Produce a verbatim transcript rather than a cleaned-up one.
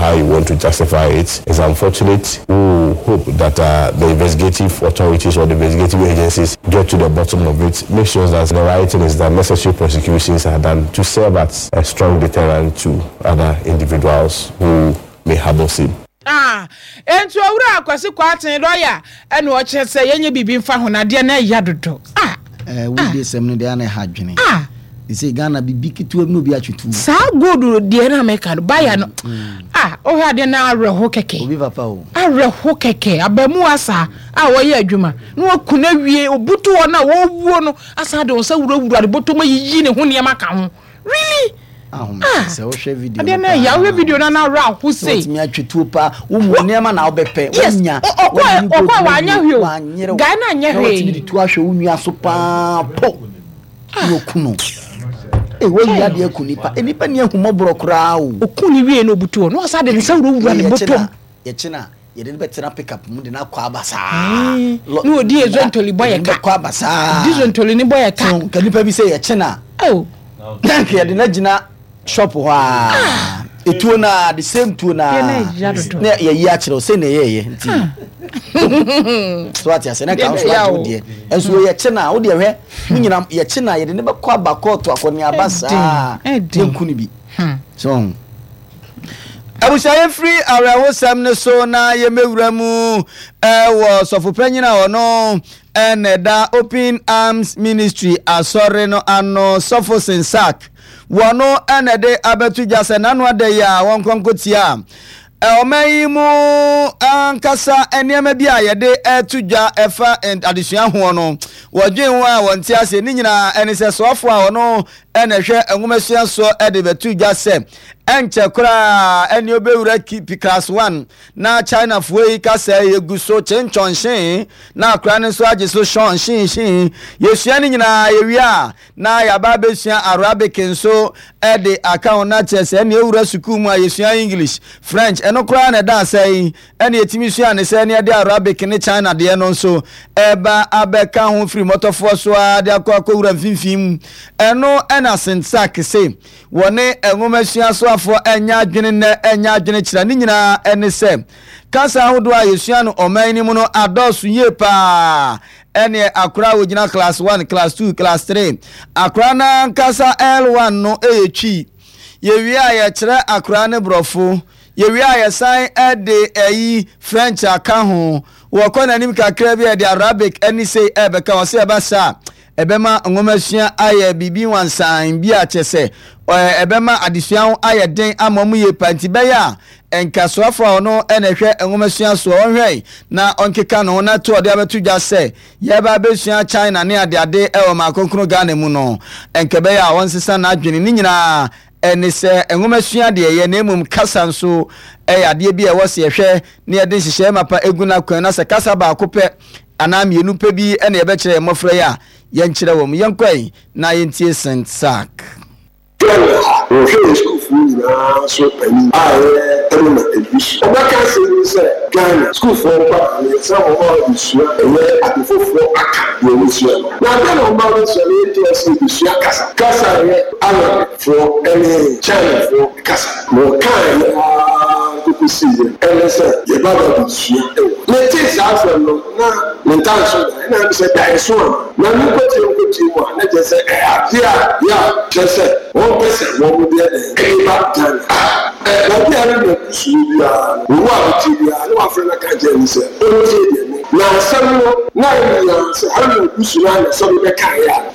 how you want to justify it. It's unfortunate. We hope that uh, the investigative authorities or the investigative agencies get to the bottom of it, make sure that the right thing is that necessary prosecutions are done to serve as a strong deterrent to other individuals who may harbor sin. Ah, and to our Kwasi Kwatin lawyer and watch us say any bibi fa honade na yadodo. Ah, eh we dey sem no dey na hadwene. Ah, they say Ghana bibi kitu no bi atwetu. Sa good dey na make no buy no. Ah, o ha dey na areho keke. Obi papa o. Areho keke abamu asa a wo ye adwuma. No akuna wie obutu wo na wo wuo no asa de wo sa wura wura de boto ma yiyi ne ho ne maka ho. Really? Ah, so share video. I na ya we video na na ra who say. Me atwetu pa wo mu ne ma na obepe wonya. Okwa okwa wanya hwe. Ga na anya hwe. Wo ti tu ahwe wo nua so pa po. Wo kuno. Eh wo ya de akunipa. Enipa ne ahumobro kra o. Okuni wie no butu no asa de ne sa wura wura ne botom. Ye china ye de betena pick up mu de na kwa abasa. No odi ezontoli boy ka. Kwa abasa. Dizontoli ni boy ka. Ka nipa bi say ye china. Oh. Thank you de na gina shop wa etuo na the same tuo na na ye yi a kire say na ye ye nti so ati ase na ka so ati de enso ye china wo de hwe nyina ye china ye de ne be kwa bakoto akoni abasa tenkuni bi so abushaye free arawo sam ne so na ye mewura mu eh wo sofopanyina ono eneda open arms ministry asore no ano sofo sensak wono enede abetu jase nanu ade ya wonkonkotia e omayimu ankasa eniema bia yede etudwa efa adesua ho no wodwen wa wonti ase ni nyina enise sofo a wono enehwe enwumasua so ede betu jase enche kura eni obewura ki class one na China fuei ka say yeguso chenchonshin na kura ne so agiso shonshin shin yesua ni nyina yewia na yaba besua Arabic nso ede account na chese eni ewura school mu yesua English French eno kura na da say eni etimi sua ne say eni ede Arabic ne China de eno so eba abeka ho free motofo so ade akwa akowura finfim eno ena sensak say wone enwomasua so afo enya adwene na enya adwene kira ni nyina ene se kasa hodo a yesua no omani mu no adosu ye pa ene akura wogina class one class two class three akura na kasa L one no eyetwi yewi a ye kire akura ne brofo yewi a ye san ede eyi French aka ho wo kona nim kakra bi e de Arabic ene sei ebeka wo se ebasa ebema ngomasua aye bibi wansan bi a chese ebema adesua aye den amamu ye panti beya enkasoafo ono enehwe ngomasua so onhwe na onkeka no na to ode abetu dwa se ye ba besua China ne ade ade e o makonkro Ghana mu no enkebeya wonsesa na adwene ni nyina enise ngomasua de ye na emum kasa nso e ade bi e wo se hwe ne ede hihye mapa eguna kwan na se kasa ba akopɛ ana mienu pe bi ene ebe kire mofra ya yenkyire wom yenkwai na yentie sensak o fe school fu na so pani ah tell me education o ba ka say Ghana school for pa ni some of all the school e atofo for aka we we so na Ghana o ba so le to say the school kasa kasa re ala for any China for kasa mo kan to see and say ye ba ba school le things are no na mental na say that so na ni ko ti ko ti mo na je say eh ya ya je say one person one will be there back time eh na bi ara na kusu bia wo wa ti bia no afre na ka je ni say o ti de na sam no na ya say ha na kusu na so be ka ya